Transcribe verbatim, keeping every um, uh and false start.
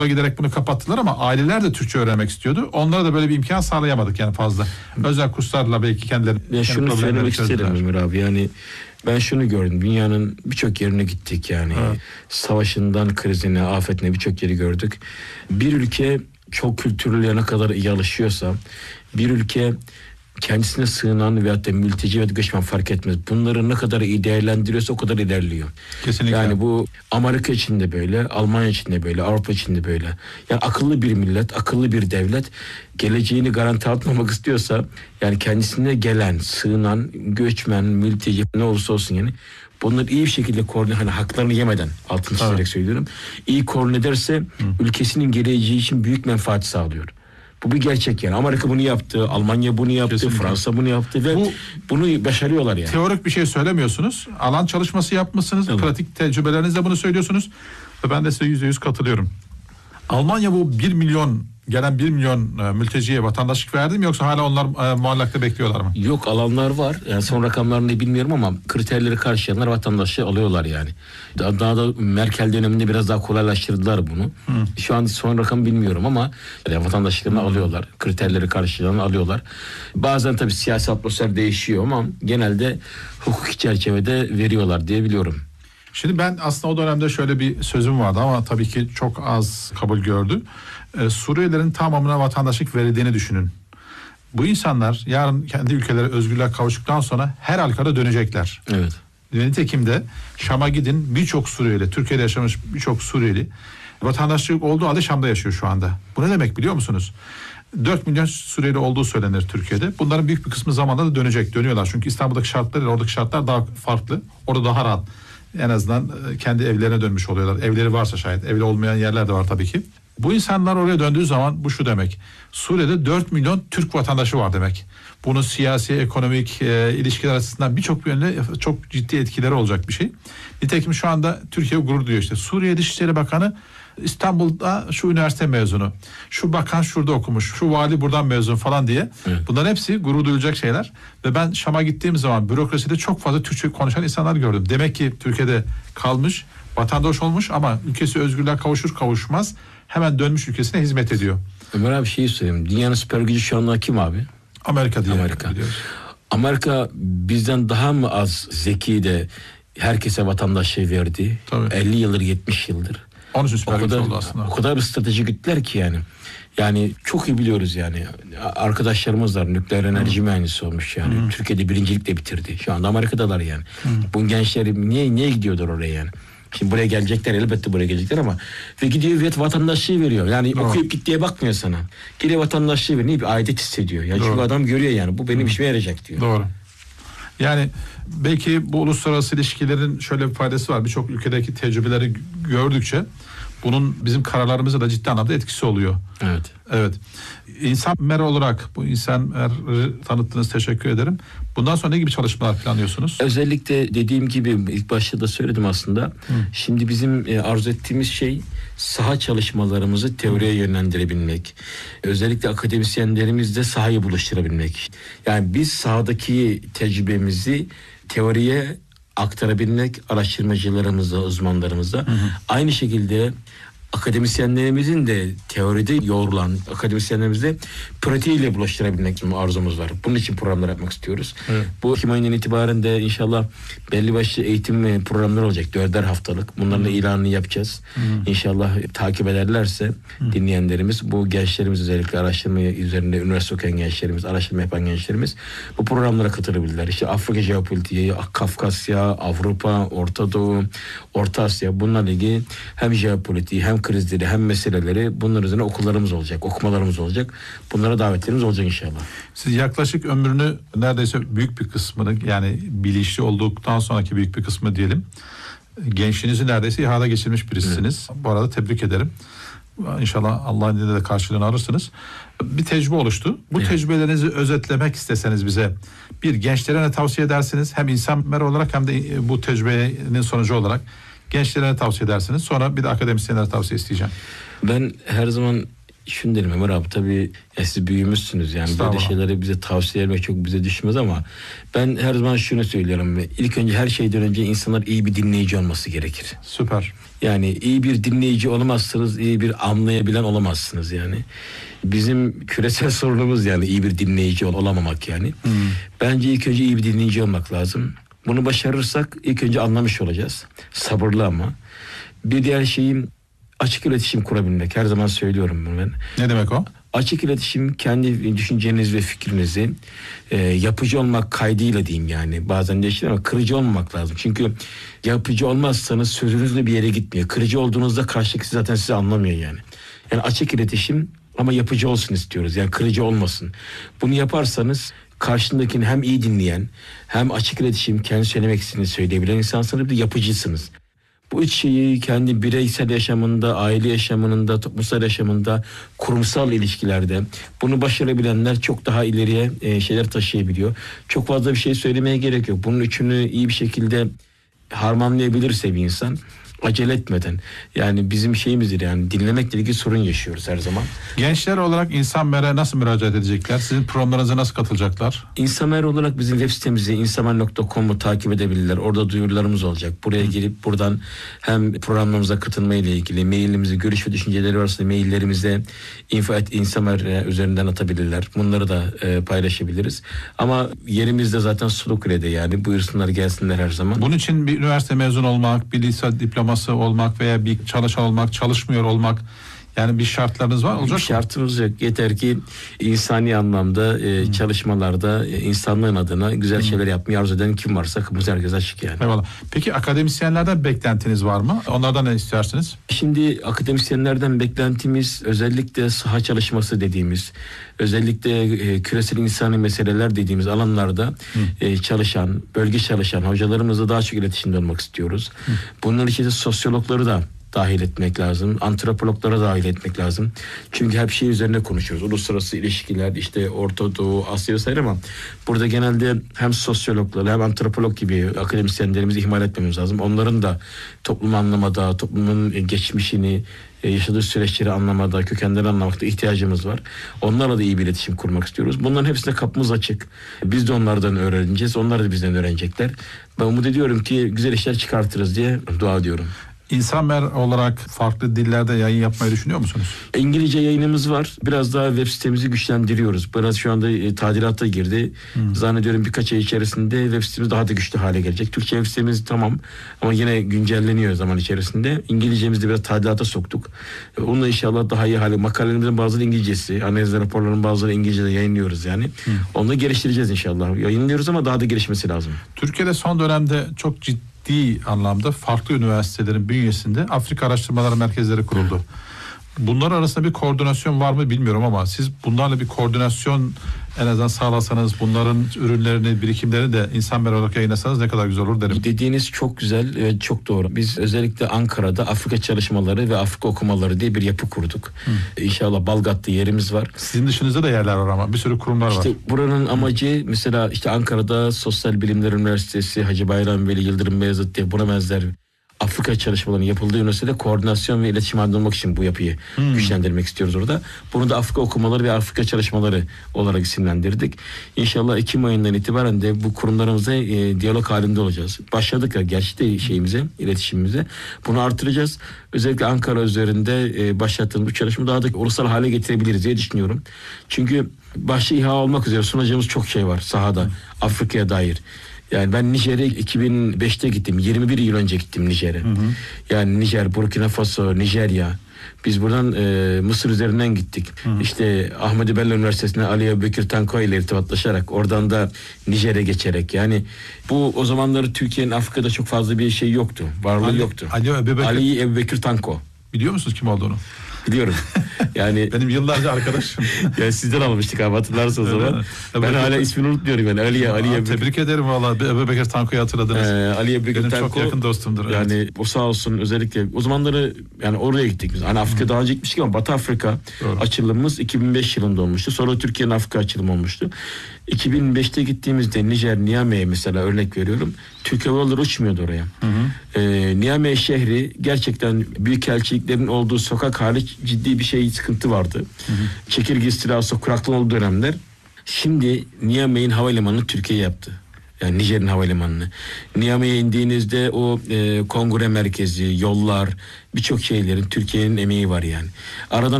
giderek bunu kapattılar ama aileler de Türkçe öğrenmek istiyordu. Onlara da böyle bir imkan sağlayamadık yani fazla. Özel kurslarla belki kendileri... Ya şunu söylemek isterim Ömür abi, yani ben şunu gördüm, dünyanın birçok yerine gittik yani. Evet. Savaşından krizine, afetine birçok yeri gördük. Bir ülke çok kültürlüye ne kadar iyi alışıyorsa, bir ülke kendisine sığınan veyahut da mülteci ve göçmen fark etmez, bunları ne kadar iyi değerlendiriyorsa o kadar ilerliyor. Kesinlikle. Yani bu Amerika için de böyle, Almanya için de böyle, Avrupa için de böyle. Yani akıllı bir millet, akıllı bir devlet geleceğini garanti altına almak istiyorsa, yani kendisine gelen, sığınan, göçmen, mülteci ne olursa olsun yani, bunları iyi bir şekilde koordine, hani haklarını yemeden, altını çizerek evet. söylüyorum, iyi koordine ederse Hı. ülkesinin geleceği için büyük menfaat sağlıyor. Bu bir gerçek yani. Amerika bunu yaptı, Almanya bunu yaptı, Kesinlikle. Fransa bunu yaptı ve Bu, bunu başarıyorlar yani. Teorik bir şey söylemiyorsunuz. Alan çalışması yapmışsınız. Evet. Pratik tecrübelerinizle bunu söylüyorsunuz. Ve ben de size yüzde yüz katılıyorum. Almanya bu bir milyon gelen bir milyon e, mülteciye vatandaşlık verdi mi, yoksa hala onlar e, muallakta bekliyorlar mı? Yok, alanlar var. Yani son rakamlarını bilmiyorum ama kriterleri karşılayanlar vatandaşlığı alıyorlar yani. Daha, daha da Merkel döneminde biraz daha kolaylaştırdılar bunu. Hı. Şu an son rakamı bilmiyorum ama yani vatandaşlıklarını Hı. alıyorlar. Kriterleri karşılayanı alıyorlar. Bazen tabii siyasi atmosfer değişiyor ama genelde hukuki çerçevede veriyorlar diye biliyorum. Şimdi ben aslında o dönemde şöyle bir sözüm vardı ama tabii ki çok az kabul gördü. Ee, Suriyelilerin tamamına vatandaşlık verildiğini düşünün. Bu insanlar yarın kendi ülkeleri özgürlüğe kavuştuktan sonra her halükarda dönecekler. Evet. Nitekim de Şam'a gidin, birçok Suriyeli, Türkiye'de yaşamış birçok Suriyeli vatandaşlık olduğu halde Şam'da yaşıyor şu anda. Bu ne demek biliyor musunuz? dört milyon Suriyeli olduğu söylenir Türkiye'de. Bunların büyük bir kısmı zamanla da dönecek, dönüyorlar. Çünkü İstanbul'daki şartlar ile oradaki şartlar daha farklı. Orada daha rahat. En azından kendi evlerine dönmüş oluyorlar. Evleri varsa şayet. Evli olmayan yerler de var tabii ki. Bu insanlar oraya döndüğü zaman bu şu demek. Suriye'de dört milyon Türk vatandaşı var demek. Bunun siyasi, ekonomik e, ilişkiler açısından birçok yönde çok ciddi etkileri olacak bir şey. Nitekim şu anda Türkiye gurur duyuyor işte. Suriye Dışişleri Bakanı İstanbul'da şu üniversite mezunu, şu bakan şurada okumuş, şu vali buradan mezun falan diye. Evet. Bunların hepsi gurur duyulacak şeyler. Ve ben Şam'a gittiğim zaman bürokraside çok fazla Türkçe konuşan insanlar gördüm. Demek ki Türkiye'de kalmış, vatandaş olmuş ama ülkesi özgürlüğe kavuşur kavuşmaz hemen dönmüş ülkesine hizmet ediyor. Ömer abi şeyi söyleyeyim. Dünyanın süper gücü şu anda kim abi? Amerika diye. Amerika. Amerika bizden daha mı az zeki de herkese vatandaşlığı verdi? Tabii. elli yıldır, yetmiş yıldır. Onun için süper o kadar, oldu aslında. O kadar bir strateji güttüler ki yani. Yani çok iyi biliyoruz yani. Arkadaşlarımız var, nükleer enerji hmm. mühendisi olmuş yani. Hmm. Türkiye'de birincilikle bitirdi. Şu anda Amerika'dalar yani. Hmm. Bu gençler niye niye gidiyorlar oraya yani? Şimdi buraya gelecekler, elbette buraya gelecekler ama ve gidiyor ve vatandaşlığı veriyor. Yani Doğru. okuyup gittiğe bakmıyor sana. Geliyor vatandaşlığı veriyor. Bir aidet hissediyor. Yani çünkü adam görüyor yani. Bu benim hmm. işime yarayacak diyor. Doğru. Yani belki bu uluslararası ilişkilerin şöyle bir faydası var. Birçok ülkedeki tecrübeleri gördükçe bunun bizim kararlarımıza da ciddi anlamda etkisi oluyor. Evet. Evet. İnsan Mer olarak bu insan Mer'i tanıttınız, teşekkür ederim. Bundan sonra ne gibi çalışmalar planlıyorsunuz? Özellikle dediğim gibi ilk başta da söyledim aslında. Hı. Şimdi bizim e, arzu ettiğimiz şey saha çalışmalarımızı teoriye yönlendirebilmek. Özellikle akademisyenlerimizle sahayı buluşturabilmek. Yani biz sahadaki tecrübemizi teoriye aktarabilmek, araştırmacılarımızla, uzmanlarımızla. Hı hı. Aynı şekilde akademisyenlerimizin de teoride yoğrulan akademisyenlerimizle pratiğiyle bulaştırabilmek arzumuz var. Bunun için programlar yapmak istiyoruz. Evet. Bu Ekim ayından itibaren de inşallah belli başlı eğitim programları olacak. Dörder haftalık. Bunların da ilanını yapacağız. Hı. İnşallah takip ederlerse Hı. dinleyenlerimiz, bu gençlerimiz özellikle araştırma üzerinde üniversite okuyan gençlerimiz, araştırma yapan gençlerimiz bu programlara katılabilirler. İşte Afrika jeopolitiği, Kafkasya, Avrupa, Orta Doğu, Orta Asya, bunlarla ilgili hem jeopolitiği hem krizleri hem meseleleri, bunların üzerine okullarımız olacak, okumalarımız olacak. Bunlara davetlerimiz olacak inşallah. Siz yaklaşık ömrünü neredeyse büyük bir kısmını, yani bilinçli olduktan sonraki büyük bir kısmı diyelim, gençliğinizi neredeyse ihada geçirmiş birisiniz. Evet. Bu arada tebrik ederim. İnşallah Allah'ın izniyle de karşılığını alırsınız. Bir tecrübe oluştu. Bu evet. tecrübelerinizi özetlemek isteseniz bize, bir gençlere ne tavsiye edersiniz? Hem insan Mer olarak hem de bu tecrübenin sonucu olarak gençlere ne tavsiye edersiniz? Sonra bir de akademisyenlere tavsiye isteyeceğim. Ben her zaman Şunu derim Ömer abi, tabii ya siz büyümüşsünüz yani böyle şeyleri bize tavsiye etmek çok bize düşmez ama ben her zaman şunu söylüyorum. İlk önce her şeyden önce insanlar iyi bir dinleyici olması gerekir. Süper. Yani iyi bir dinleyici olamazsınız, iyi bir anlayabilen olamazsınız yani. Bizim küresel sorunumuz yani iyi bir dinleyici olamamak yani. Hmm. Bence ilk önce iyi bir dinleyici olmak lazım. Bunu başarırsak ilk önce anlamış olacağız. Sabırlı ama. Bir diğer şeyim açık iletişim kurabilmek. Her zaman söylüyorum bunu ben. Ne demek o? Açık iletişim, kendi düşünceniz ve fikrinizi e, yapıcı olmak kaydıyla diyeyim yani. Bazen değişir ama kırıcı olmamak lazım. Çünkü yapıcı olmazsanız sözünüzle bir yere gitmiyor. Kırıcı olduğunuzda karşıdaki zaten sizi anlamıyor yani. Yani açık iletişim ama yapıcı olsun istiyoruz. Yani kırıcı olmasın. Bunu yaparsanız karşındakini hem iyi dinleyen hem açık iletişim, kendi söylemek istediğini söyleyebilen insansınız, bir de yapıcısınız. Bu üç şeyi kendi bireysel yaşamında, aile yaşamında, toplumsal yaşamında, kurumsal ilişkilerde bunu başarabilenler çok daha ileriye e, şeyler taşıyabiliyor. Çok fazla bir şey söylemeye gerek yok. Bunun üçünü iyi bir şekilde harmanlayabilirse bir insan, acele etmeden. Yani bizim şeyimizdir yani, dinlemekle ilgili sorun yaşıyoruz her zaman. Gençler olarak İnsanmer'e nasıl müracaat edecekler? Sizin programlarınıza nasıl katılacaklar? İnsanmer olarak bizim web sitemizi insanmer nokta com'u takip edebilirler. Orada duyurularımız olacak. Buraya girip buradan hem programlarımıza katılma ile ilgili mailimizi, görüş ve düşünceleri varsa maillerimize info at insanmer üzerinden atabilirler. Bunları da e, paylaşabiliriz. Ama yerimizde zaten Sulukule'de yani. Buyursunlar, gelsinler her zaman. Bunun için bir üniversite mezun olmak, bir lise diploması olmak veya bir çalışan olmak, çalışmıyor olmak, yani bir şartlarınız var olacak mı? Bir şartımız yok. Yeter ki insani anlamda e, hmm. çalışmalarda e, insanlığın adına güzel hmm. şeyler yapmayı arzu eden kim varsa kapımız herkese açık yani. Eyvallah. Peki akademisyenlerden beklentiniz var mı? Onlardan ne istersiniz? Şimdi akademisyenlerden beklentimiz özellikle saha çalışması dediğimiz, özellikle e, küresel insani meseleler dediğimiz alanlarda hmm. e, çalışan, bölge çalışan hocalarımızla daha çok iletişimde olmak istiyoruz. Hmm. Bunların içinde sosyologları da dahil etmek lazım. Antropologlara dahil etmek lazım. Çünkü hep şey üzerine konuşuyoruz. Uluslararası ilişkiler, işte Orta Doğu, Asya vesaire ama burada genelde hem sosyologları hem antropolog gibi akademisyenlerimizi ihmal etmemiz lazım. Onların da toplumu anlamada, toplumun geçmişini, yaşadığı süreçleri anlamada, kökenleri anlamakta ihtiyacımız var. Onlarla da iyi bir iletişim kurmak istiyoruz. Bunların hepsine kapımız açık. Biz de onlardan öğreneceğiz. Onlar da bizden öğrenecekler. Ben umut ediyorum ki güzel işler çıkartırız diye dua ediyorum. İnsanmer olarak farklı dillerde yayın yapmayı düşünüyor musunuz? İngilizce yayınımız var. Biraz daha web sitemizi güçlendiriyoruz. Biraz şu anda e, tadilata girdi. Hmm. Zannediyorum birkaç ay içerisinde web sitemiz daha da güçlü hale gelecek. Türkçe web sitemiz tamam ama yine güncelleniyor zaman içerisinde. İngilizcemizi de biraz tadilata soktuk. E, onunla inşallah daha iyi hale. Makalelerimizin bazıları İngilizcesi, analiz raporlarının bazıları İngilizce'de yayınlıyoruz yani. Hmm. Onu da geliştireceğiz inşallah. Yayınlıyoruz ama daha da gelişmesi lazım. Türkiye'de son dönemde çok ciddi ciddi anlamda farklı üniversitelerin bünyesinde Afrika Araştırmaları Merkezleri kuruldu. Bunlar arasında bir koordinasyon var mı bilmiyorum ama siz bunlarla bir koordinasyon en azından sağlasanız, bunların ürünlerini, birikimlerini de İnsanmer olarak yayınlasanız ne kadar güzel olur derim. Dediğiniz çok güzel ve çok doğru. Biz özellikle Ankara'da Afrika çalışmaları ve Afrika okumaları diye bir yapı kurduk. Hı. İnşallah Balgat'ta yerimiz var. Sizin dışınızda da yerler var ama bir sürü kurumlar işte var. İşte buranın amacı mesela işte Ankara'da Sosyal Bilimler Üniversitesi, Hacı Bayram Veli Yıldırım Beyazıt diye buna benzer Afrika çalışmalarının yapıldığı üniversitede koordinasyon ve iletişim halinde için bu yapıyı hmm. güçlendirmek istiyoruz orada. Bunu da Afrika okumaları ve Afrika çalışmaları olarak isimlendirdik. İnşallah Ekim ayından itibaren de bu kurumlarımızla e, diyalog halinde olacağız. Başladık ya gerçekten şeyimize, iletişimimize. Bunu artıracağız. Özellikle Ankara üzerinde e, başlattığımız bu çalışmayı daha da ulusal hale getirebiliriz diye düşünüyorum. Çünkü başta İHA olmak üzere sunacağımız çok şey var sahada, hmm. Afrika'ya dair. Yani ben Nijer'e iki bin beşte gittim. yirmi bir yıl önce gittim Nijer'e. Yani Nijer, Burkina Faso, Nijerya. Biz buradan e, Mısır üzerinden gittik. Hı hı. İşte Ahmedi Bello Üniversitesi'ne Ali Ebubekir Tanko ile irtibatlaşarak oradan da Nijer'e geçerek. Yani bu o zamanları Türkiye'nin Afrika'da çok fazla bir şey yoktu. Varlığı Ali, yoktu. Ali Ebubekir. Ali Ebubekir Tanko. Biliyor musunuz kim olduğunu? Biliyorum. Yani benim yıllarca arkadaşım. Yani sizden almıştık abi, hatırlarsınız o zaman. Ben Ebubekir... hala ismini unutmuyorum yani. Ali Ali Ebubekir. Tebrik ederim vallahi. Ebubekir Tanko'yu hatırladınız. Ee, Ali Ebubekir Tanko. Benim çok yakın dostumdur. Yani evet. O sağ olsun, özellikle o zamanları yani oraya gittik biz. Hani Afrika daha önce gitmiştik ama Batı Afrika Doğru. açılımımız iki bin beş yılında olmuştu. Sonra Türkiye'nin Afrika açılımı olmuştu. iki bin beşte gittiğimizde Nijer, Niamey'e mesela örnek veriyorum. Türk Hava Yolları uçmuyordu oraya. Hı hı. E, Niamey şehri gerçekten büyükelçiliklerin olduğu sokak hariç ciddi bir şey sıkıntı vardı. Hı hı. Çekirge istilası, kuraklığın olduğu dönemler. Şimdi Niamey'in havalimanını Türkiye yaptı. Yani Nijer'in havalimanını. Niamey'e indiğinizde o e, kongre merkezi, yollar, birçok şeylerin Türkiye'nin emeği var yani. Aradan